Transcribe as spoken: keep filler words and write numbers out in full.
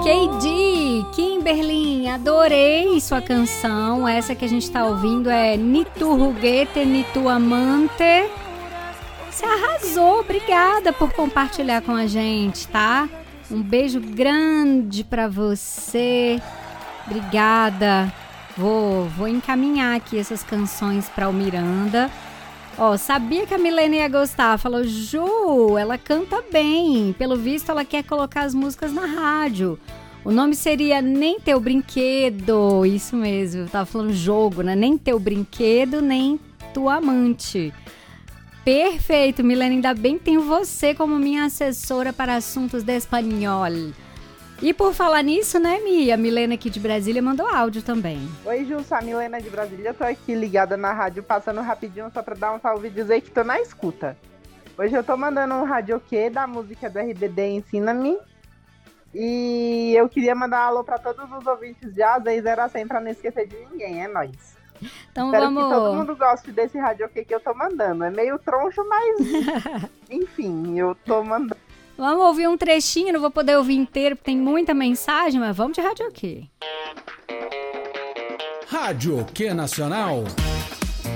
K D, Kimberlin, adorei sua canção. Essa que a gente tá ouvindo é Ni tu juguete, ni tu amante. Você arrasou, obrigada por compartilhar com a gente, tá? Um beijo grande pra você. Obrigada. Vou, vou encaminhar aqui essas canções pra o Miranda. Ó, sabia que a Milena ia gostar. Falou, Ju, ela canta bem. Pelo visto, ela quer colocar as músicas na rádio. O nome seria Nem Teu Brinquedo. Isso mesmo, eu tava falando jogo, né? Nem Teu Brinquedo, nem Tua Amante. Perfeito, Milena, ainda bem que tenho você como minha assessora para assuntos de espanhol. E por falar nisso, né, Mi? A Milena aqui de Brasília mandou áudio também. Oi, Ju, sou a Milena de Brasília. Eu tô aqui ligada na rádio, passando rapidinho só pra dar um salve e dizer que tô na escuta. Hoje eu tô mandando um radioquê da música do R B D Ensina-me. E eu queria mandar um alô pra todos os ouvintes de A zero a cem pra não esquecer de ninguém, é nóis. Então Espero vamos... que todo mundo goste desse radioquê que eu tô mandando. É meio troncho, mas enfim, eu tô mandando. Vamos ouvir um trechinho, não vou poder ouvir inteiro porque tem muita mensagem, mas vamos de radioquê. Radioquê Nacional.